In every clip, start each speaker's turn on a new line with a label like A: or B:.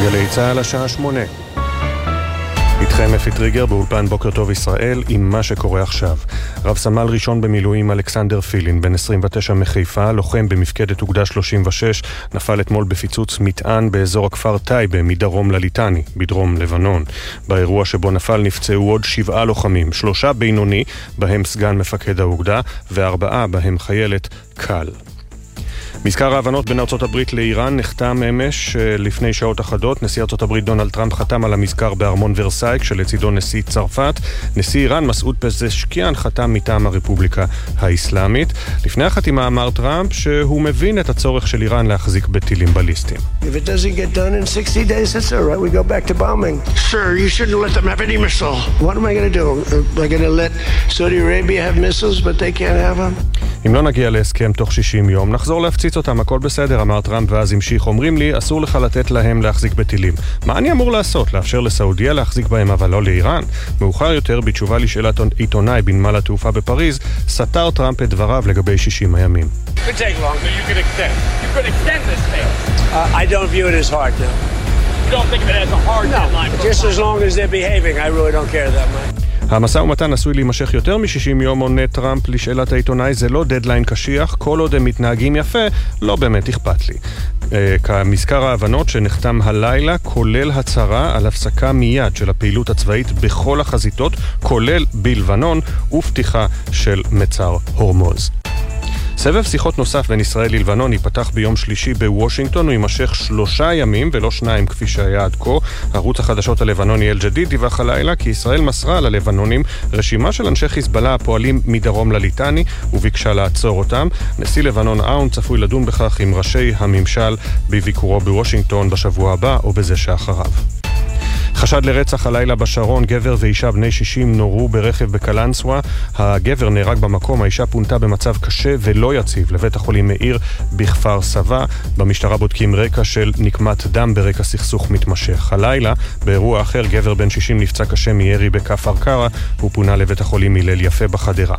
A: גלי צהל השעה 8. איתכם אפי טריגר באולפן בוקר טוב ישראל עם מה שקורה עכשיו. רב סמל ראשון במילואים אלכסנדר פילין, בן 29 מחיפה, לוחם במפקדת אוגדה 36, נפל אתמול בפיצוץ מטען באזור הכפר טייבה מדרום לליטני, בדרום לבנון. באירוע שבו נפל נפצעו עוד 7 לוחמים, 3 בינוני, בהם סגן מפקד האוגדה, ו4 בהם חיילת קל. מזכר ההבנות בין ארצות הברית לאיראן נחתם אמש לפני שעות אחדות. נשיא ארצות הברית דונלד טראמפ חתם על המזכר בארמון ורסאי, כשלצידו נשיא צרפת. נשיא איראן מסעוד פזשקיאן חתם מטעם הרפובליקה האסלאמית. לפני החתימה אמר טראמפ שהוא מבין את הצורך של איראן להחזיק בטילים בליסטיים.
B: If it doesn't get done in 60 days, that's all right. We go back to bombing. Sir, you shouldn't let them have any missile. What am I going to do? Am I going to let Saudi Arabia have missiles, but they can't have them?
A: אם לא נגיע להסכם תוך 60 יום, נחזור להפציץ אותם, הכל בסדר, אמר טראמפ, ואז המשיך. אומרים לי, אסור לך לתת להם להחזיק בטילים. מה אני אמור לעשות? לאפשר לסעודיה להחזיק בהם, אבל לא לאיראן? מאוחר יותר, בתשובה לשאלת עיתונאי בנמל התעופה בפריז, סתר טראמפ את דבריו לגבי 60 הימים.
B: I don't view it as hard, no.
C: You don't think of it as a hard deadline?
B: No, just as long as they're behaving, I really don't care that much.
A: המשא ומתן עשוי להימשך יותר מ-60 יום, עונה טראמפ לשאלת העיתונאי, זה לא דדליין קשיח, כל עוד הם מתנהגים יפה, לא באמת אכפת לי. כמזכר ההבנות שנחתם הלילה, כולל הצהרה על הפסקה מיד של הפעילות הצבאית בכל החזיתות, כולל בלבנון, ופתיחה של מצר הורמוז. סבב שיחות נוסף בין ישראל ללבנון ייפתח ביום שלישי בוושינגטון, הוא יימשך 3 ימים ולא 2 כפי שהיה עד כה. ערוץ החדשות הלבנוני אל-ג'דיד דיווח הלילה כי ישראל מסרה ללבנונים רשימה של אנשי חיזבאללה הפועלים מדרום לליטני וביקשה לעצור אותם. נשיא לבנון אאון צפוי לדון בכך עם ראשי הממשל בביקורו בוושינגטון בשבוע הבא או בזה שאחריו. חשד לרצח הלילה בשרון, גבר ואישה בני 60 נורו ברכב בקלנסווה. הגבר נהרג במקום, האישה פונתה במצב קשה ולא יציב לבית החולים מאיר בכפר סבא. במשטרה בודקים רקע של נקמת דם ברקע סכסוך מתמשך. הלילה, באירוע אחר, גבר בן 60 נפצע קשה מירי בכפר קרא, הוא פונה לבית החולים הלל יפה בחדרה.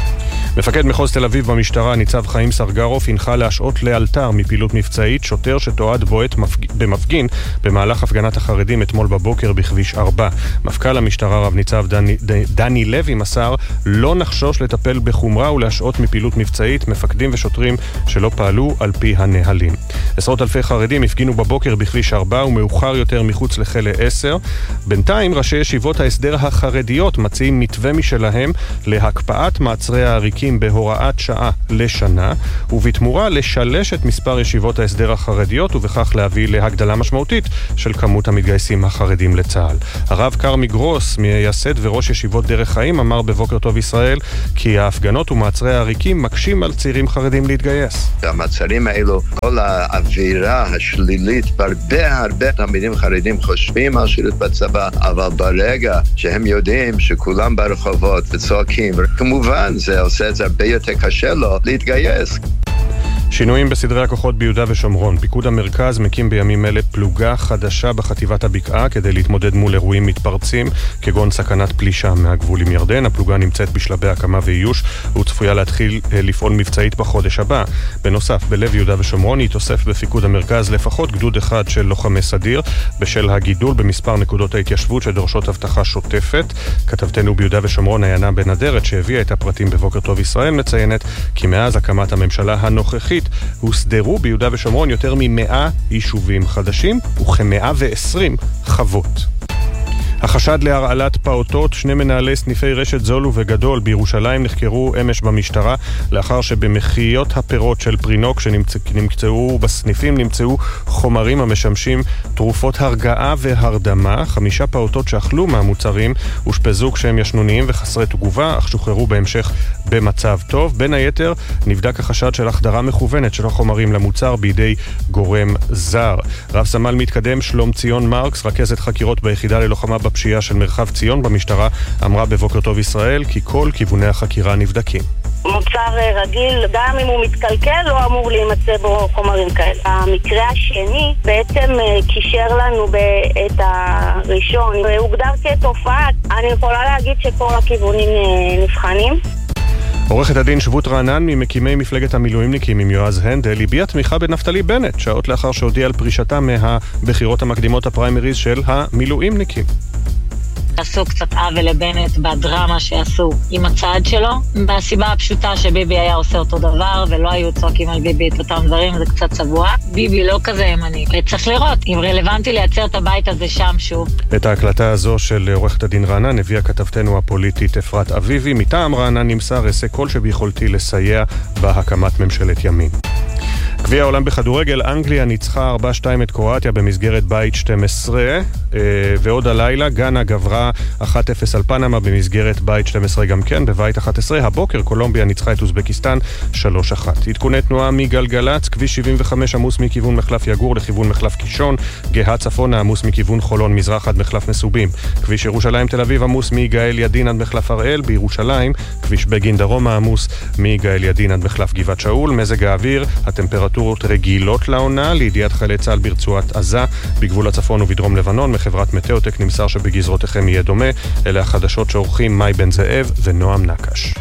A: מפקד מחוז תל אביב במשטרה, ניצב חיים סרגרוף, הנחה להשעות לאלתר מפעילות מבצעית שוטר שתועד בועט במפגין במהלך הפגנת החרדים אתמול בבוקר בכביש 4. מפכ"ל המשטרה רב ניצב דני לוי מסר, לא נחשוש לטפל בחומרה ולהשעות מפעילות מבצעית מפקדים ושוטרים שלא פעלו על פי הנהלים. עשרות אלפי חרדים הפגינו בבוקר בכביש 4 ומאוחר יותר מחוץ לכלא 10. בינתיים ראשי ישיבות ההסדר החרדיות מציעים מתווה משלהם להקפאת מעצרי העריקים בהוראת שעה לשנה, ובתמורה לשלש את מספר ישיבות ההסדר החרדיות, ובכך להביא להגדלה משמעותית של כמות המתגייסים החרדים לצה"ל. הרב קרמי גרוס, מייסד וראש ישיבות דרך חיים, אמר בבוקר טוב ישראל כי ההפגנות ומעצרי העריקים מקשים על צעירים חרדים להתגייס.
D: המעצרים האלו, כל האווירה השלילית, הרבה תלמידים חרדים חושבים על שירות בצבא, אבל ברגע שהם יודעים שכולם ברחובות וצועקים, כמובן זה עושה את זה הרבה יותר קשה לו להתגייס.
A: שינויים בסדרי הכוחות ביהודה ושומרון. פיקוד המרכז מקים בימים אלה פלוגה חדשה בחטיבת הבקעה כדי להתמודד מול אירועים מתפרצים כגון סכנת פלישה מהגבול עם ירדן. הפלוגה נמצאת בשלבי הקמה ואיוש וצפויה להתחיל לפעול מבצעית בחודש הבא. בנוסף, בלב יהודה ושומרון יתוסף בפיקוד המרכז לפחות גדוד אחד של לוחמי סדיר בשל הגידול במספר נקודות ההתיישבות שדורשות הבטחה שוטפת. כתבתנו ביהודה ושומרון עיינה בן אדרת שהביאה את הפרטים בבוקר טוב ישראל מציינת כי מאז הקמת הממשלה הנוכחית הוסדרו ביהודה ושומרון יותר מ100 יישובים חדשים וכ120 חוות. החשד להרעלת פעוטות, 2 מנהלי סניפי רשת זולו וגדול בירושלים נחקרו אמש במשטרה לאחר שבמחיות הפירות של פרינוק שנמצאו בסניפים נמצאו חומרים המשמשים תרופות הרגעה והרדמה. 5 פעוטות שאכלו מהמוצרים הושפזו כשהם ישנוניים וחסרי תגובה, אך שוחררו בהמשך במצב טוב. בין היתר נבדק החשד של החדרה מכוונת של החומרים למוצר בידי גורם זר. רב סמל מתקדם שלום ציון מרקס, רכזת חקירות ביחידה ללוחמה בפשיעה של מרחב ציון במשטרה, אמרה בבוקר טוב ישראל כי כל כיווני החקירה נבדקים.
E: מוצר רגיל, גם אם הוא מתקלקל, לא אמור להימצא בו חומרים כאלה. המקרה השני בעצם קישר לנו את הראשון, והוגדר כתופעה. אני יכולה להגיד שכל הכיוונים נבחנים.
A: עורכת הדין שבות רענן ממקימי מפלגת המילואימניקים עם יועז הנדל הביעה תמיכה בנפתלי בנט, שעות לאחר שהודיע על פרישתה מהבחירות המקדימות הפריימריז של המילואימניקים.
F: עשו קצת עוול לבנט בדרמה שעשו עם הצעד שלו, מהסיבה הפשוטה שביבי היה עושה אותו דבר ולא היו צועקים על ביבי את אותם דברים, זה קצת צבוע. ביבי לא כזה ימני, צריך לראות אם רלוונטי לייצר את הבית הזה שם שוב.
A: את ההקלטה הזו של עורכת הדין רענן הביאה כתבתנו הפוליטית אפרת אביבי. מטעם רענן נמסר אעשה כל שביכולתי לסייע בהקמת ממשלת ימין. גביע העולם בכדורגל, אנגליה ניצחה 4-2 את קרואטיה במסגרת בית 12, ועוד הלילה גאנה גברה 1-0 על פנמה במסגרת בית 12 גם כן, בבית 11. הבוקר קולומביה ניצחה את אוזבקיסטן 3-1. עדכוני תנועה מגלגלץ, כביש 75 עמוס מכיוון מחלף יגור לכיוון מחלף קישון, גאה צפונה עמוס מכיוון חולון מזרח עד מחלף מסובים. כביש ירושלים תל אביב עמוס מגאל ידין עד מחלף הראל, בירושלים כביש בגין דרומה עמוס מגאל ידין עד מחלף גבעת שאול. מזג האוויר, הטמפרטורות רגילות לעונה, לידיעת חיילי צה"ל ברצועת עזה, בגבול הצפון ובדרום לבנון. מחברת מטאוטק נמסר שבגזרותיכם יהיה דומה. אלה החדשות שעורכים מאי בן זאב ונועם נקש.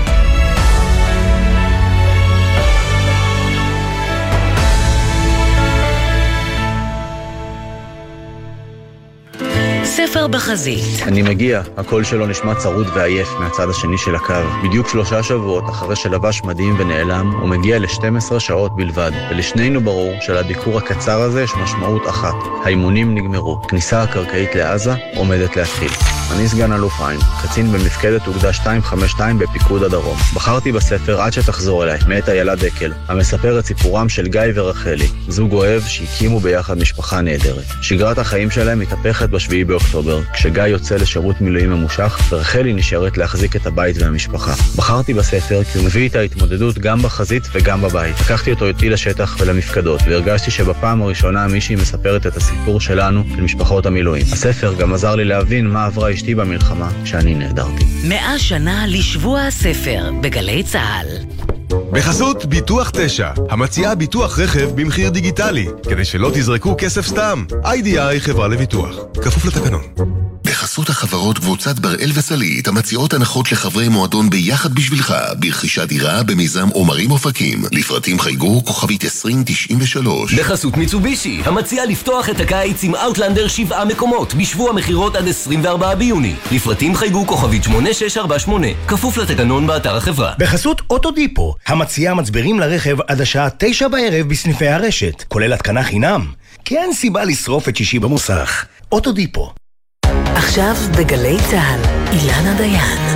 G: ספר בחזית.
H: אני מגיע, הקול שלו נשמע צרוד ועייף מהצד השני של הקו. בדיוק 3 שבועות אחרי שלבש מדים ונעלם, הוא מגיע ל-12 שעות בלבד. ולשנינו ברור שלביקור הקצר הזה יש משמעות אחת. האימונים נגמרו. כניסה הקרקעית לעזה עומדת להתחיל. אני סגן אלוף עין, קצין במפקדת אוגדה 252 בפיקוד הדרום. בחרתי בספר עד שתחזור אליי, מאת איילה דקל, המספר את סיפורם של גיא ורחלי, זוג אוהב שהקימו ביחד משפחה נהדרת. שגרת החיים שלהם מתהפכת ב7 באוקטובר, כשגיא יוצא לשירות מילואים ממושך, ורחלי נשארת להחזיק את הבית והמשפחה. בחרתי בספר כי הוא מביא את ההתמודדות גם בחזית וגם בבית. לקחתי אותו איתי לשטח ולמפקדות, והרגשתי שבפעם הראשונה מישהי מספרת את הסיפור שלנו, של משפחות המילואים. הספר גם עזר לי להבין מה עברה אשתי במלחמה כשאני נהדרתי.
G: 100 שנה לשבוע הספר בגלי צהל.
I: בחסות ביטוח 9, המציעה ביטוח רכב במחיר דיגיטלי, כדי שלא תזרקו כסף סתם. IDI חברה לביטוח, כפוף לתקנון.
J: בחסות החברות קבוצת בראל וסלית, המציעות הנחות לחברי מועדון ביחד בשבילך, ברכישת דירה במיזם עומרים אופקים. לפרטים חייגו כוכבית 2093.
K: בחסות מיצובישי, המציעה לפתוח את הקיץ עם אאוטלנדר 7 מקומות, בשבוע מחירות עד 24 ביוני. לפרטים חייגו כוכבית 8648, כפוף לתקנון באתר החברה.
L: בחסות אוטודיפו, המציעה מצברים לרכב עד השעה 9 בערב בסניפי הרשת, כולל התקנה חינם. כי אין סיבה לשרוף את שישי במוסך. אוטודיפו.
G: עכשיו בגלי צהל, אילנה דיין.